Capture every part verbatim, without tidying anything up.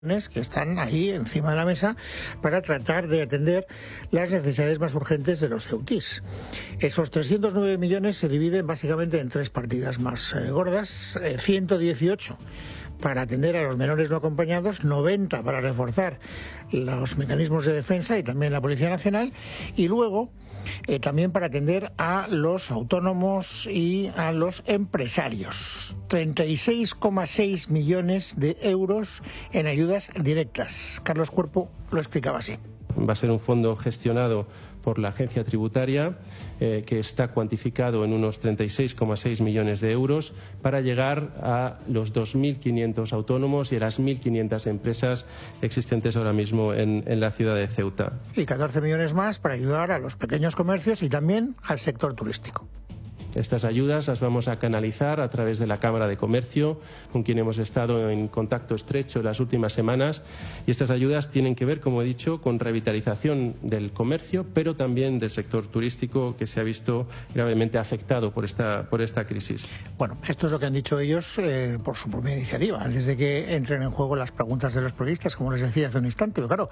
que están ahí encima de la mesa para tratar de atender las necesidades más urgentes de los ceutíes. Esos trescientos nueve millones se dividen básicamente en tres partidas más eh, gordas, eh, ciento dieciocho para atender a los menores no acompañados, noventa para reforzar los mecanismos de defensa y también la Policía Nacional, y luego eh, también para atender a los autónomos y a los empresarios. treinta y seis coma seis millones de euros en ayudas directas. Carlos Cuerpo lo explicaba así. Va a ser un fondo gestionado por la agencia tributaria eh, que está cuantificado en unos treinta y seis coma seis millones de euros para llegar a los dos mil quinientos autónomos y a las mil quinientas empresas existentes ahora mismo en, en la ciudad de Ceuta. Y catorce millones más para ayudar a los pequeños comercios y también al sector turístico. Estas ayudas las vamos a canalizar a través de la Cámara de Comercio, con quien hemos estado en contacto estrecho en las últimas semanas. Y estas ayudas tienen que ver, como he dicho, con revitalización del comercio, pero también del sector turístico, que se ha visto gravemente afectado por esta, por esta crisis. Bueno, esto es lo que han dicho ellos eh, por su propia iniciativa, antes de que entren en juego las preguntas de los periodistas, como les decía hace un instante. Pero claro,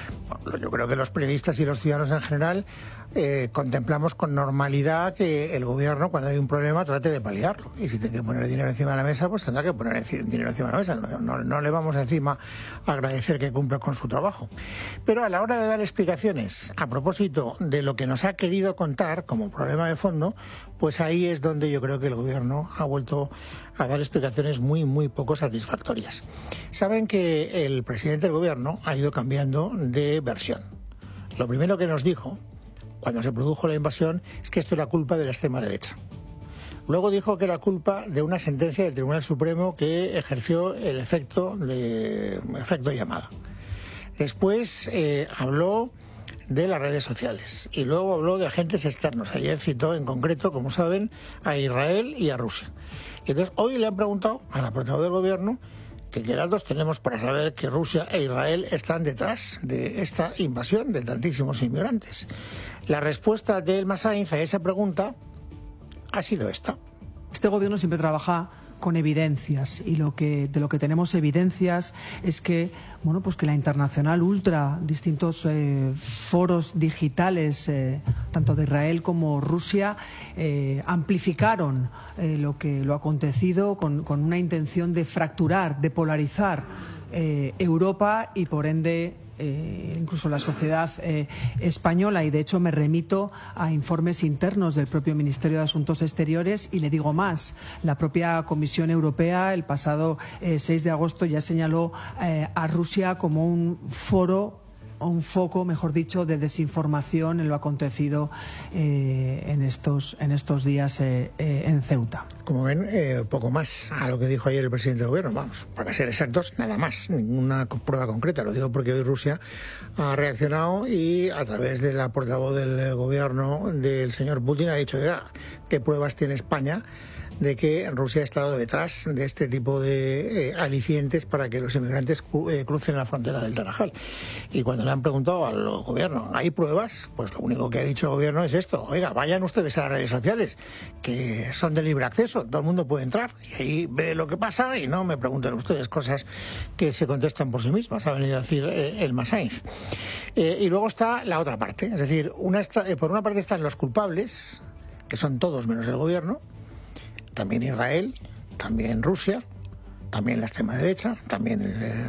yo creo que los periodistas y los ciudadanos en general eh, contemplamos con normalidad que el gobierno, cuando hay un problema, trate de paliarlo. Y si tiene que poner dinero encima de la mesa, pues tendrá que poner dinero encima de la mesa. No, no, no le vamos encima a agradecer que cumpla con su trabajo. Pero a la hora de dar explicaciones a propósito de lo que nos ha querido contar como problema de fondo, pues ahí es donde yo creo que el gobierno ha vuelto a dar explicaciones muy, muy poco satisfactorias. Saben que el presidente del gobierno ha ido cambiando de versión. Lo primero que nos dijo cuando se produjo la invasión es que esto era culpa de la extrema derecha. Luego dijo que era culpa de una sentencia del Tribunal Supremo que ejerció el efecto de efecto llamada. Después eh, habló de las redes sociales y luego habló de agentes externos. Ayer citó en concreto, como saben, a Israel y a Rusia. Y entonces hoy le han preguntado a la portavoz del gobierno que qué datos tenemos para saber que Rusia e Israel están detrás de esta invasión de tantísimos inmigrantes. La respuesta de Elma Sainz a esa pregunta ha sido esta. Este gobierno siempre trabaja con evidencias y lo que de lo que tenemos evidencias es que bueno pues que la internacional ultra, distintos eh, foros digitales eh, tanto de Israel como Rusia eh, amplificaron eh, lo que lo acontecido con, con una intención de fracturar, de polarizar eh, Europa y por ende Eh, incluso la sociedad eh, española, y de hecho me remito a informes internos del propio Ministerio de Asuntos Exteriores y le digo más, la propia Comisión Europea el pasado eh, seis de agosto ya señaló eh, a Rusia como un foro un foco, mejor dicho, de desinformación en lo acontecido eh, en estos en estos días eh, eh, en Ceuta. Como ven, eh, poco más a lo que dijo ayer el presidente del gobierno. Vamos, para ser exactos, nada más, ninguna prueba concreta. Lo digo porque hoy Rusia ha reaccionado y a través de la portavoz del gobierno del señor Putin ha dicho ya qué pruebas tiene España de que Rusia ha estado detrás de este tipo de eh, alicientes para que los inmigrantes cru eh, crucen la frontera del Tarajal. Y cuando le han preguntado al gobierno, ¿hay pruebas? Pues lo único que ha dicho el gobierno es esto: oiga, vayan ustedes a las redes sociales, que son de libre acceso, todo el mundo puede entrar y ahí ve lo que pasa y no me pregunten ustedes cosas que se contestan por sí mismas, ha venido a decir eh, Elma Sainz. Eh, y luego está la otra parte, es decir, una está, eh, por una parte están los culpables, que son todos menos el gobierno, también Israel, también Rusia, también la extrema derecha, también el eh,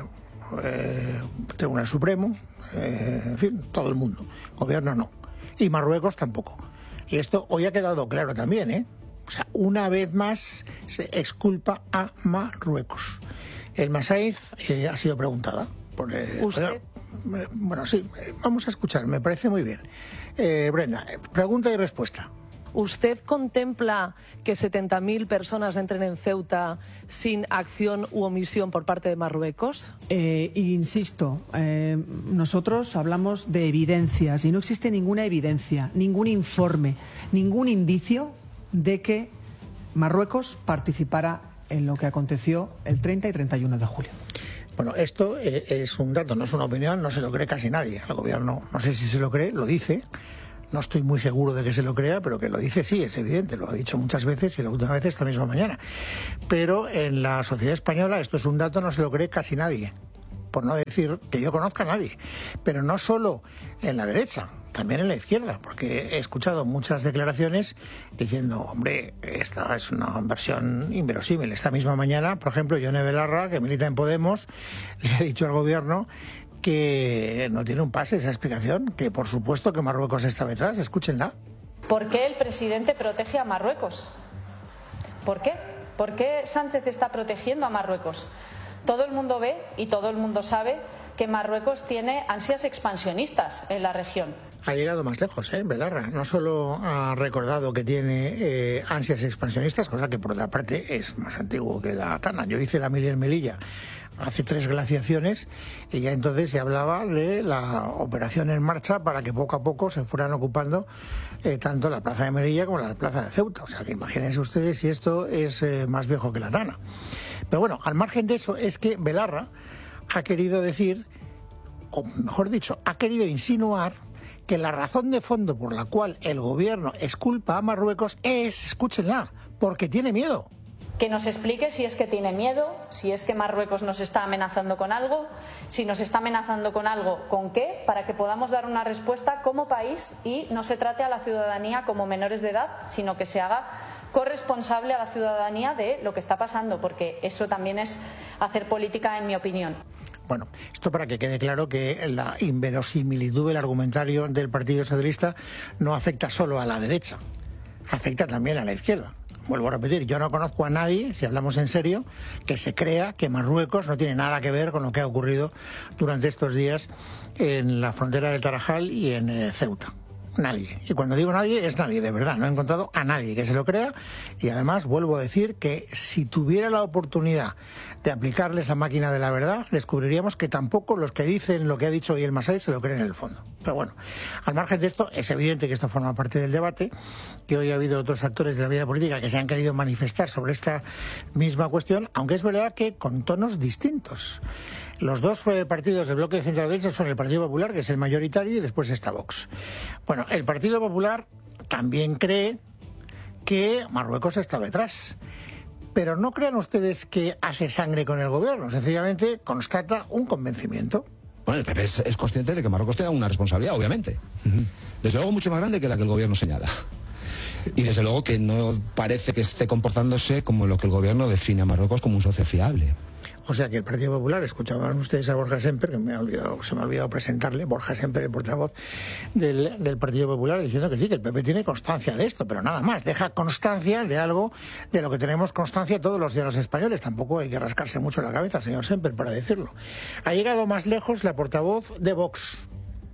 eh, Tribunal Supremo, eh, en fin, todo el mundo. Gobierno no. Y Marruecos tampoco. Y esto hoy ha quedado claro también, ¿eh? O sea, una vez más se exculpa a Marruecos. Elma Sainz eh, ha sido preguntada. Por, eh, ¿Usted? Pero, eh, bueno, sí, eh, vamos a escuchar, me parece muy bien. Eh, Brenda, pregunta y respuesta. ¿Usted contempla que setenta mil personas entren en Ceuta sin acción u omisión por parte de Marruecos? Eh, insisto, eh, nosotros hablamos de evidencias y no existe ninguna evidencia, ningún informe, ningún indicio de que Marruecos participara en lo que aconteció el treinta y treinta y uno de julio. Bueno, esto eh, es un dato, no es una opinión, no se lo cree casi nadie. El gobierno, no sé si se lo cree, lo dice. No estoy muy seguro de que se lo crea, pero que lo dice sí, es evidente, lo ha dicho muchas veces y la última vez esta misma mañana. Pero en la sociedad española esto es un dato, no se lo cree casi nadie. por no decir que yo conozca a nadie, pero no solo en la derecha, también en la izquierda, porque he escuchado muchas declaraciones diciendo, hombre, esta es una versión inverosímil. Esta misma mañana, por ejemplo, Yone Belarra, que milita en Podemos, le ha dicho al gobierno que no tiene un pase esa explicación, que por supuesto que Marruecos está detrás. Escúchenla. ¿Por qué el presidente protege a Marruecos? ¿Por qué? ¿Por qué Sánchez está protegiendo a Marruecos? Todo el mundo ve y todo el mundo sabe que Marruecos tiene ansias expansionistas en la región. Ha llegado más lejos, ¿eh? Belarra. No solo ha recordado que tiene eh, ansias expansionistas, cosa que por otra parte es más antiguo que la Tana. Yo hice la mili en Melilla hace tres glaciaciones y ya entonces se hablaba de la operación en marcha para que poco a poco se fueran ocupando eh, tanto la plaza de Melilla como la plaza de Ceuta. O sea que imagínense ustedes si esto es eh, más viejo que la Tana. Pero bueno, al margen de eso es que Belarra ha querido decir, o mejor dicho, ha querido insinuar que la razón de fondo por la cual el gobierno exculpa a Marruecos es, escúchenla, porque tiene miedo. Que nos explique si es que tiene miedo, si es que Marruecos nos está amenazando con algo, si nos está amenazando con algo, ¿con qué? Para que podamos dar una respuesta como país y no se trate a la ciudadanía como menores de edad, sino que se haga corresponsable a la ciudadanía de lo que está pasando, porque eso también es hacer política, en mi opinión. Bueno, esto para que quede claro que la inverosimilitud del argumentario del Partido Socialista no afecta solo a la derecha, afecta también a la izquierda. Vuelvo a repetir, yo no conozco a nadie, si hablamos en serio, que se crea que Marruecos no tiene nada que ver con lo que ha ocurrido durante estos días en la frontera de Tarajal y en eh, Ceuta. Nadie. Y cuando digo nadie, es nadie, de verdad. No he encontrado a nadie que se lo crea. Y además vuelvo a decir que si tuviera la oportunidad de aplicarle esa máquina de la verdad, descubriríamos que tampoco los que dicen lo que ha dicho hoy el Masai se lo creen en el fondo. Pero bueno, al margen de esto, es evidente que esto forma parte del debate, que hoy ha habido otros actores de la vida política que se han querido manifestar sobre esta misma cuestión, aunque es verdad que con tonos distintos. Los dos partidos del bloque de centro-derecha son el Partido Popular, que es el mayoritario, y después está Vox. Bueno, el Partido Popular también cree que Marruecos está detrás. Pero no crean ustedes que hace sangre con el gobierno, sencillamente constata un convencimiento. Bueno, el P P es, es consciente de que Marruecos tiene una responsabilidad, obviamente. Uh-huh. Desde luego mucho más grande que la que el gobierno señala. Y desde luego que no parece que esté comportándose como lo que el gobierno define a Marruecos como un socio fiable. O sea que el Partido Popular, escuchaban ustedes a Borja Semper, que me ha olvidado, se me ha olvidado presentarle, Borja Semper, el portavoz del, del Partido Popular, diciendo que sí, que el P P tiene constancia de esto, pero nada más, deja constancia de algo de lo que tenemos constancia todos los días los españoles. Tampoco hay que rascarse mucho la cabeza, señor Semper, para decirlo. Ha llegado más lejos la portavoz de Vox,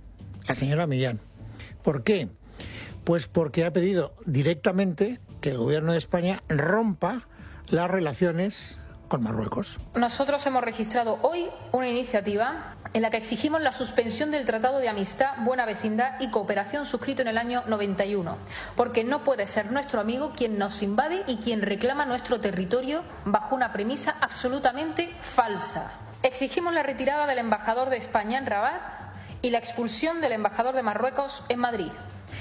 la señora Millán. ¿Por qué? Pues porque ha pedido directamente que el gobierno de España rompa las relaciones con Marruecos. Nosotros hemos registrado hoy una iniciativa en la que exigimos la suspensión del Tratado de Amistad, Buena Vecindad y Cooperación suscrito en el año noventa y uno, porque no puede ser nuestro amigo quien nos invade y quien reclama nuestro territorio bajo una premisa absolutamente falsa. Exigimos la retirada del embajador de España en Rabat y la expulsión del embajador de Marruecos en Madrid.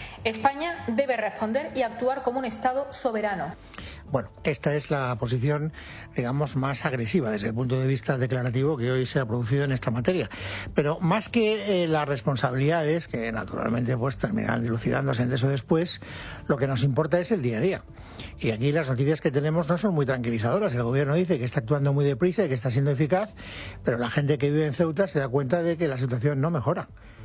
España debe responder y actuar como un Estado soberano. Bueno, esta es la posición, digamos, más agresiva desde el punto de vista declarativo que hoy se ha producido en esta materia. Pero más que eh, las responsabilidades, que naturalmente pues terminarán dilucidándose antes o después, lo que nos importa es el día a día. Y aquí las noticias que tenemos no son muy tranquilizadoras. El gobierno dice que está actuando muy deprisa y que está siendo eficaz, pero la gente que vive en Ceuta se da cuenta de que la situación no mejora,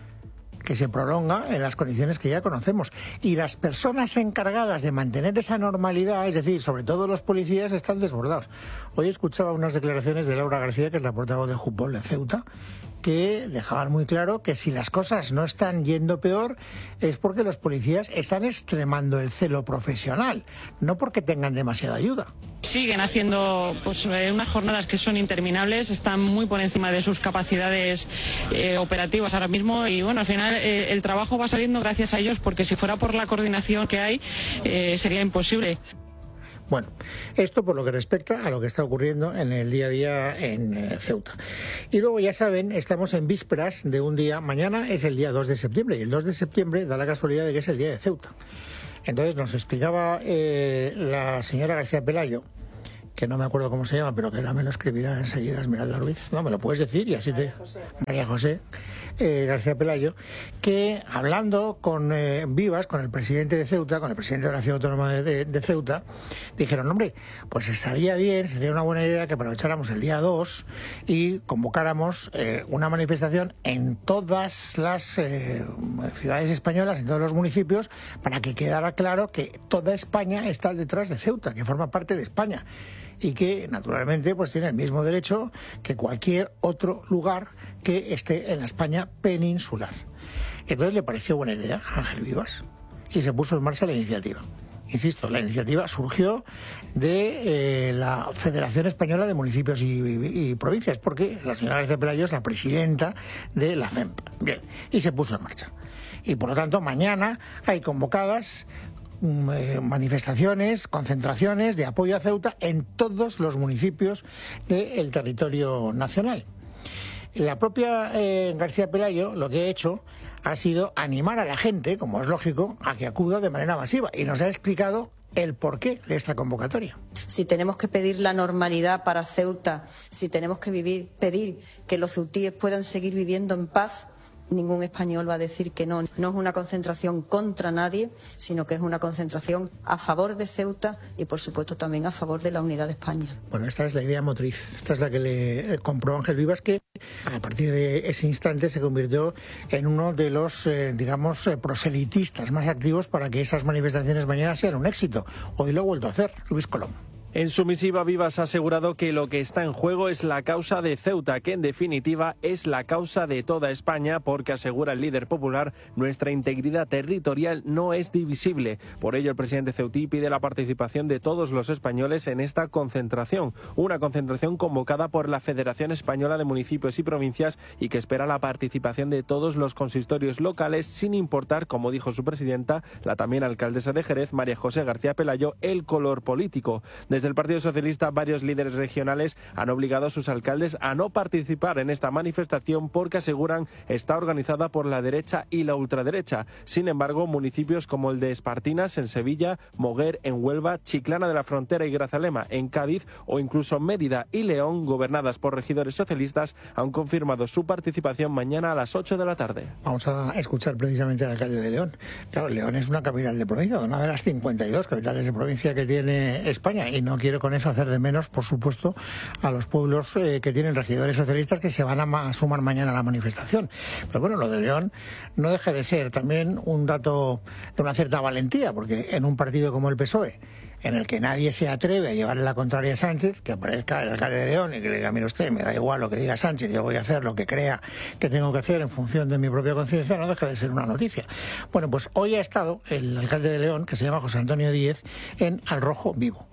que se prolonga en las condiciones que ya conocemos. Y las personas encargadas de mantener esa normalidad, es decir, sobre todo los policías, están desbordados. Hoy escuchaba unas declaraciones de Laura García, que es la portavoz de Jupol en Ceuta, que dejaban muy claro que si las cosas no están yendo peor es porque los policías están extremando el celo profesional, no porque tengan demasiada ayuda. Siguen haciendo pues, unas jornadas que son interminables, están muy por encima de sus capacidades eh, operativas ahora mismo y bueno, al final eh, el trabajo va saliendo gracias a ellos, porque si fuera por la coordinación que hay eh, sería imposible. Bueno, esto por lo que respecta a lo que está ocurriendo en el día a día en eh, Ceuta. Y luego, ya saben, estamos en vísperas de un día, mañana es el día dos de septiembre, y el dos de septiembre da la casualidad de que es el día de Ceuta. Entonces nos explicaba eh, la señora García Pelayo que no me acuerdo cómo se llama, pero que ahora me lo escribirá enseguida Esmeralda Ruiz, no, me lo puedes decir y así te... María José, María José eh, García Pelayo, que hablando con eh, Vivas, con el presidente de Ceuta, con el presidente de la Ciudad Autónoma de, de, de Ceuta, dijeron, hombre, pues estaría bien, sería una buena idea que aprovecháramos el día dos y convocáramos eh, una manifestación en todas las eh, ciudades españolas, en todos los municipios, para que quedara claro que toda España está detrás de Ceuta, que forma parte de España, y que naturalmente pues tiene el mismo derecho que cualquier otro lugar que esté en la España peninsular. Entonces le pareció buena idea a Ángel Vivas y se puso en marcha la iniciativa. Insisto, la iniciativa surgió de eh, la Federación Española de Municipios y, y, y Provincias, porque la señora García Pelayo es la presidenta de la FEMP. Bien, y se puso en marcha. Y por lo tanto mañana hay convocadas manifestaciones, concentraciones de apoyo a Ceuta en todos los municipios del territorio nacional. La propia eh, García Pelayo lo que ha hecho ha sido animar a la gente, como es lógico, a que acuda de manera masiva y nos ha explicado el porqué de esta convocatoria. Si tenemos que pedir la normalidad para Ceuta, si tenemos que vivir, pedir que los ceutíes puedan seguir viviendo en paz, ningún español va a decir que no. No es una concentración contra nadie, sino que es una concentración a favor de Ceuta y, por supuesto, también a favor de la unidad de España. Bueno, esta es la idea motriz. Esta es la que le compró Ángel Vivas, que a partir de ese instante se convirtió en uno de los, eh, digamos, eh, proselitistas más activos para que esas manifestaciones mañana sean un éxito. Hoy lo ha vuelto a hacer Luis Colom. En su misiva, Vivas ha asegurado que lo que está en juego es la causa de Ceuta, que en definitiva es la causa de toda España, porque asegura el líder popular, nuestra integridad territorial no es divisible. Por ello, el presidente ceutí pide la participación de todos los españoles en esta concentración, una concentración convocada por la Federación Española de Municipios y Provincias y que espera la participación de todos los consistorios locales, sin importar, como dijo su presidenta, la también alcaldesa de Jerez, María José García Pelayo, el color político. Desde el Partido Socialista, varios líderes regionales han obligado a sus alcaldes a no participar en esta manifestación porque aseguran está organizada por la derecha y la ultraderecha. Sin embargo, municipios como el de Espartinas, en Sevilla, Moguer, en Huelva, Chiclana de la Frontera y Grazalema, en Cádiz, o incluso Mérida y León, gobernadas por regidores socialistas, han confirmado su participación mañana a las ocho de la tarde. Vamos a escuchar precisamente al alcalde de León. Claro, León es una capital de provincia, una de las cincuenta y dos capitales de provincia que tiene España, y no quiero con eso hacer de menos, por supuesto, a los pueblos eh, que tienen regidores socialistas que se van a, ma a sumar mañana a la manifestación. Pero bueno, lo de León no deja de ser también un dato de una cierta valentía, porque en un partido como el P S O E, en el que nadie se atreve a llevarle la contraria a Sánchez, que aparezca el alcalde de León y que le diga, mire usted, me da igual lo que diga Sánchez, yo voy a hacer lo que crea que tengo que hacer en función de mi propia conciencia, no deja de ser una noticia. Bueno, pues hoy ha estado el alcalde de León, que se llama José Antonio Díez, en Al Rojo Vivo.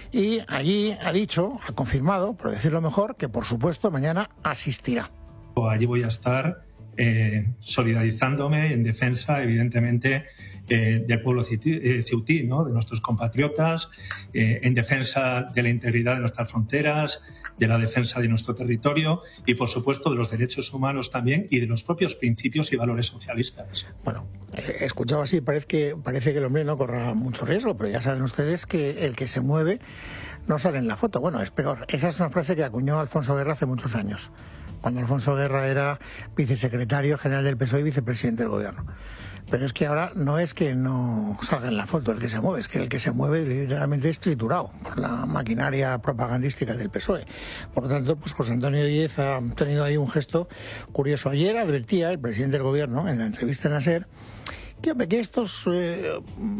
Y allí ha dicho, ha confirmado, por decirlo mejor, que por supuesto mañana asistirá. Allí voy a estar eh, solidarizándome en defensa, evidentemente, eh, del pueblo ceutí, ¿no? De nuestros compatriotas, eh, en defensa de la integridad de nuestras fronteras, de la defensa de nuestro territorio y, por supuesto, de los derechos humanos también y de los propios principios y valores socialistas. Bueno, he escuchado así, parece que, parece que el hombre no corra mucho riesgo, pero ya saben ustedes que el que se mueve no sale en la foto. Bueno, es peor. Esa es una frase que acuñó Alfonso Guerra hace muchos años, cuando Alfonso Guerra era vicesecretario general del P S O E y vicepresidente del gobierno. Pero es que ahora no es que no salga en la foto el que se mueve, es que el que se mueve literalmente es triturado por la maquinaria propagandística del P S O E. Por lo tanto, pues José Antonio Díez ha tenido ahí un gesto curioso. Ayer advertía el presidente del gobierno, en la entrevista en SER, que, que estos eh,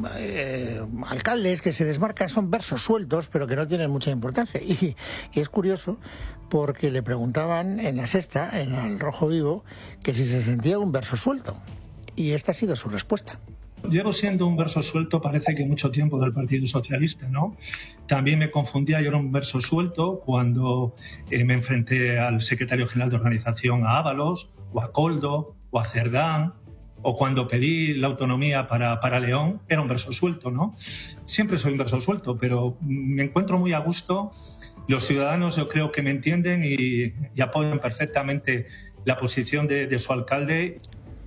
eh, alcaldes que se desmarcan son versos sueltos, pero que no tienen mucha importancia. Y, y es curioso porque le preguntaban en la Sexta, en El Rojo Vivo, que si se sentía un verso suelto. Y esta ha sido su respuesta. Llevo siendo un verso suelto parece que mucho tiempo del Partido Socialista, ¿no? También me confundía, yo era un verso suelto cuando eh, me enfrenté al secretario general de organización, a Ábalos, o a Coldo, o a Cerdán, o cuando pedí la autonomía para, para León, era un verso suelto, ¿no? Siempre soy un verso suelto, pero me encuentro muy a gusto. Los ciudadanos yo creo que me entienden y, y apoyan perfectamente la posición de, de su alcalde.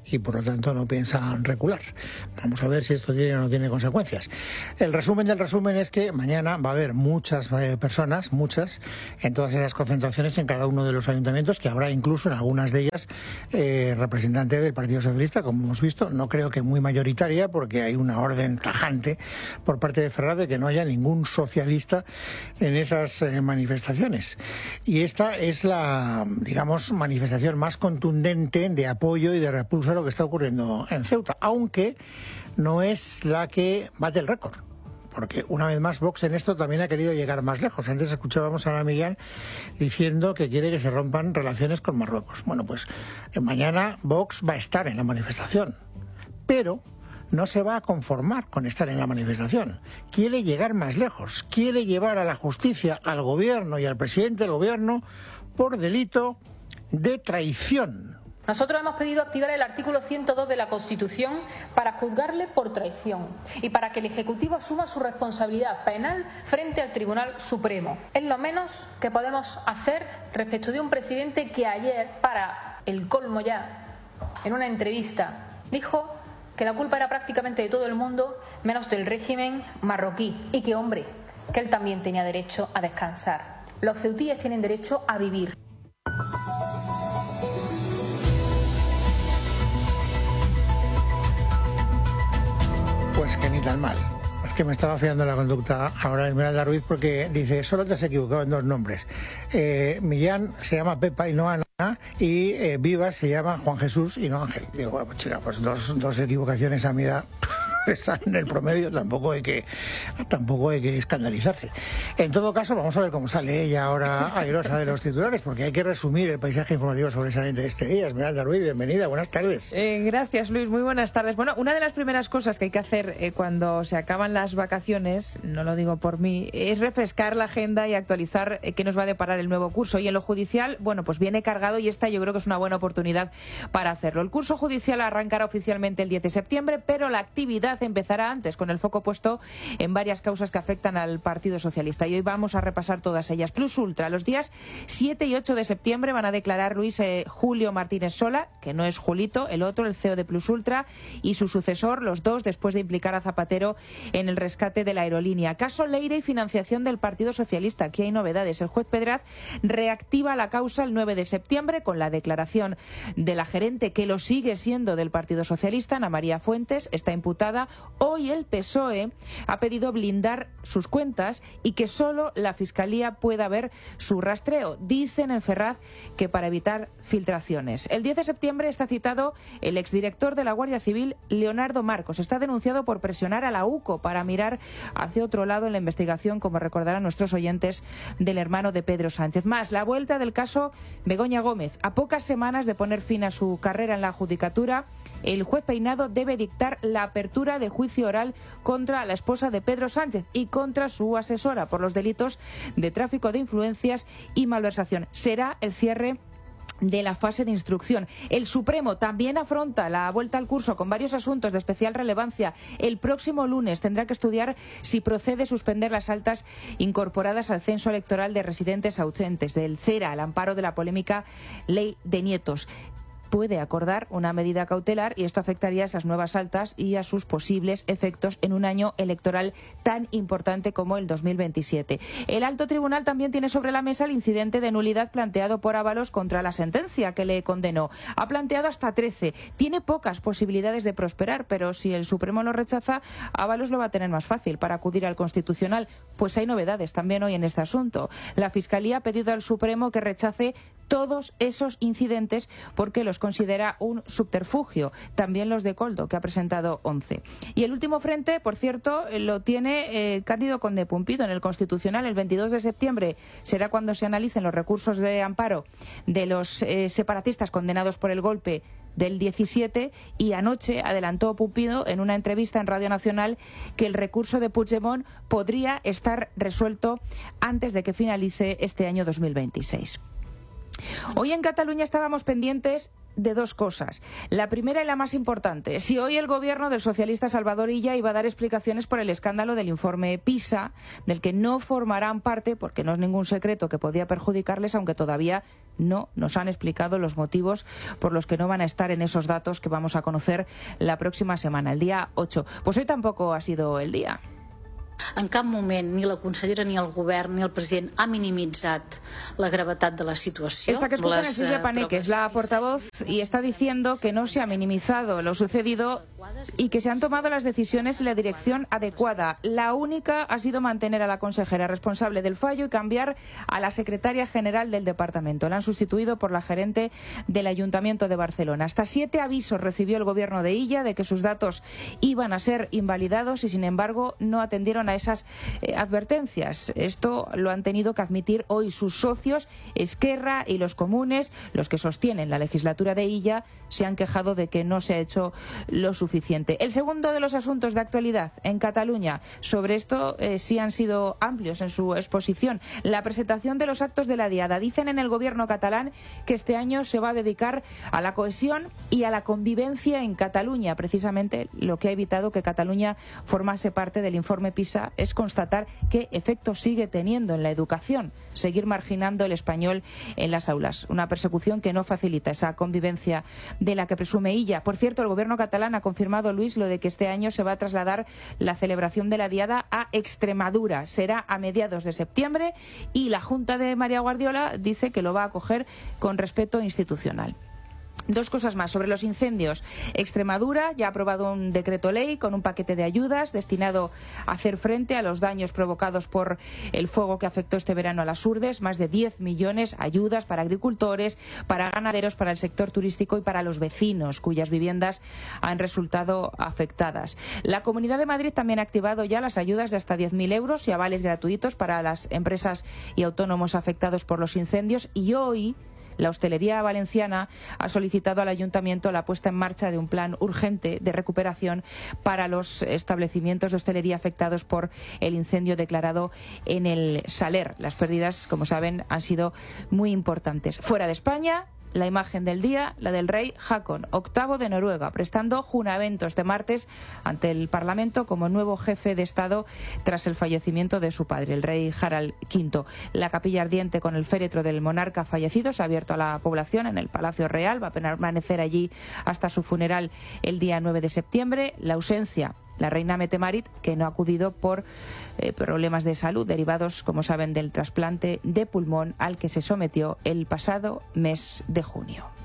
y por lo tanto no piensan recular. Vamos a ver si esto tiene o no tiene consecuencias. El resumen del resumen es que mañana va a haber muchas eh, personas, muchas, en todas esas concentraciones en cada uno de los ayuntamientos, que habrá incluso en algunas de ellas eh, representante del Partido Socialista, como hemos visto. No creo que muy mayoritaria, porque hay una orden tajante por parte de Ferraz de que no haya ningún socialista en esas eh, manifestaciones. Y esta es la, digamos, manifestación más contundente de apoyo y de repulsa a lo que está ocurriendo en Ceuta, aunque no es la que bate el récord, porque una vez más Vox en esto también ha querido llegar más lejos. Antes escuchábamos a Ana Millán diciendo que quiere que se rompan relaciones con Marruecos. Bueno, pues mañana Vox va a estar en la manifestación, pero no se va a conformar con estar en la manifestación. Quiere llegar más lejos, quiere llevar a la justicia al gobierno y al presidente del gobierno por delito de traición. Nosotros hemos pedido activar el artículo ciento dos de la Constitución para juzgarle por traición y para que el Ejecutivo asuma su responsabilidad penal frente al Tribunal Supremo. Es lo menos que podemos hacer respecto de un presidente que ayer, para el colmo ya, en una entrevista, dijo que la culpa era prácticamente de todo el mundo menos del régimen marroquí y que, hombre, que él también tenía derecho a descansar. Los ceutíes tienen derecho a vivir. Pues que ni tan mal. Es que me estaba fiando la conducta ahora de Esmeralda Ruiz, porque dice, solo te has equivocado en dos nombres. Eh, Millán se llama Pepa y no Ana, y eh, Vivas se llama Juan Jesús y no Ángel. Digo, bueno, pues chica, pues dos, dos equivocaciones a mi edad están en el promedio, tampoco hay que tampoco hay que escandalizarse. En todo caso, vamos a ver cómo sale ella ahora airosa de los titulares, porque hay que resumir el paisaje informativo sobresaliente de este día. Esmeralda Ruiz, bienvenida, buenas tardes. Eh, gracias, Luis, muy buenas tardes. Bueno, una de las primeras cosas que hay que hacer eh, cuando se acaban las vacaciones, no lo digo por mí, es refrescar la agenda y actualizar eh, qué nos va a deparar el nuevo curso. Y en lo judicial, bueno, pues viene cargado y esta yo creo que es una buena oportunidad para hacerlo. El curso judicial arrancará oficialmente el diez de septiembre, pero la actividad empezará antes, con el foco puesto en varias causas que afectan al Partido Socialista. Y hoy vamos a repasar todas ellas. Plus Ultra, los días siete y ocho de septiembre van a declarar Luis eh, Julio Martínez Sola, que no es Julito, el otro, el C E O de Plus Ultra, y su sucesor, los dos, después de implicar a Zapatero en el rescate de la aerolínea. Caso Leire y financiación del Partido Socialista. Aquí hay novedades. El juez Pedraz reactiva la causa el nueve de septiembre con la declaración de la gerente, que lo sigue siendo, del Partido Socialista, Ana María Fuentes. Está imputada. Hoy el P S O E ha pedido blindar sus cuentas y que solo la Fiscalía pueda ver su rastreo. Dicen en Ferraz que para evitar filtraciones. El diez de septiembre está citado el exdirector de la Guardia Civil, Leonardo Marcos. Está denunciado por presionar a la U C O para mirar hacia otro lado en la investigación, como recordarán nuestros oyentes, del hermano de Pedro Sánchez. Más, la vuelta del caso Begoña Gómez. A pocas semanas de poner fin a su carrera en la judicatura, el juez Peinado debe dictar la apertura de juicio oral contra la esposa de Pedro Sánchez y contra su asesora por los delitos de tráfico de influencias y malversación. Será el cierre de la fase de instrucción. El Supremo también afronta la vuelta al curso con varios asuntos de especial relevancia. El próximo lunes tendrá que estudiar si procede suspender las altas incorporadas al censo electoral de residentes ausentes del CERA, al amparo de la polémica ley de nietos. Puede acordar una medida cautelar y esto afectaría a esas nuevas altas y a sus posibles efectos en un año electoral tan importante como el dos mil veintisiete. El alto tribunal también tiene sobre la mesa el incidente de nulidad planteado por Ábalos contra la sentencia que le condenó. Ha planteado hasta trece. Tiene pocas posibilidades de prosperar, pero si el Supremo lo rechaza, Ábalos lo va a tener más fácil para acudir al Constitucional. Pues hay novedades también hoy en este asunto. La Fiscalía ha pedido al Supremo que rechace todos esos incidentes porque los considera un subterfugio. También los de Coldo, que ha presentado once. Y el último frente, por cierto, lo tiene eh, Cándido Conde Pumpido en el Constitucional. El veintidós de septiembre será cuando se analicen los recursos de amparo de los eh, separatistas condenados por el golpe del diecisiete, y anoche adelantó Pumpido en una entrevista en Radio Nacional que el recurso de Puigdemont podría estar resuelto antes de que finalice este año dos mil veintiséis. Hoy en Cataluña estábamos pendientes de dos cosas. La primera y la más importante, si hoy el gobierno del socialista Salvador Illa iba a dar explicaciones por el escándalo del informe PISA, del que no formarán parte, porque no es ningún secreto que podía perjudicarles, aunque todavía no nos han explicado los motivos por los que no van a estar en esos datos que vamos a conocer la próxima semana, el día ocho. Pues hoy tampoco ha sido el día. En cap moment ni la consellera ni el govern ni el president ha minimitzat la gravetat de la situació. Esta que escuchan es Silvia Paneque, es la portavoz, y está diciendo que no se ha minimizado lo sucedido y que se han tomado las decisiones en la dirección adecuada. La única ha sido mantener a la consejera responsable del fallo y cambiar a la secretaria general del departamento. La han sustituido por la gerente del Ayuntamiento de Barcelona. Hasta siete avisos recibió el gobierno de Illa de que sus datos iban a ser invalidados y, sin embargo, no atendieron a esas eh, advertencias. Esto lo han tenido que admitir hoy sus socios. Esquerra y los comunes, los que sostienen la legislatura de Illa, se han quejado de que no se ha hecho lo suficiente. El segundo de los asuntos de actualidad en Cataluña, sobre esto eh, sí han sido amplios en su exposición. La presentación de los actos de la Diada. Dicen en el gobierno catalán que este año se va a dedicar a la cohesión y a la convivencia en Cataluña. Precisamente lo que ha evitado que Cataluña formase parte del informe PISA es constatar qué efecto sigue teniendo en la educación, seguir marginando el español en las aulas. Una persecución que no facilita esa convivencia de la que presume Illa. Por cierto, el gobierno catalán ha confirmado, Luis, lo de que este año se va a trasladar la celebración de la Diada a Extremadura. Será a mediados de septiembre y la Junta de María Guardiola dice que lo va a acoger con respeto institucional. Dos cosas más sobre los incendios. Extremadura ya ha aprobado un decreto ley con un paquete de ayudas destinado a hacer frente a los daños provocados por el fuego que afectó este verano a las Urdes. Más de diez millones ayudas para agricultores, para ganaderos, para el sector turístico y para los vecinos cuyas viviendas han resultado afectadas. La Comunidad de Madrid también ha activado ya las ayudas de hasta diez mil euros y avales gratuitos para las empresas y autónomos afectados por los incendios. Y hoy la hostelería valenciana ha solicitado al ayuntamiento la puesta en marcha de un plan urgente de recuperación para los establecimientos de hostelería afectados por el incendio declarado en el Saler. Las pérdidas, como saben, han sido muy importantes. Fuera de España, la imagen del día, la del rey Haakon, octavo de Noruega, prestando juramento este martes ante el Parlamento como nuevo jefe de Estado tras el fallecimiento de su padre, el rey Harald quinto. La capilla ardiente con el féretro del monarca fallecido se ha abierto a la población en el Palacio Real. Va a permanecer allí hasta su funeral el día nueve de septiembre. La ausencia, la reina Mette-Marit, que no ha acudido por eh, problemas de salud derivados, como saben, del trasplante de pulmón al que se sometió el pasado mes de junio.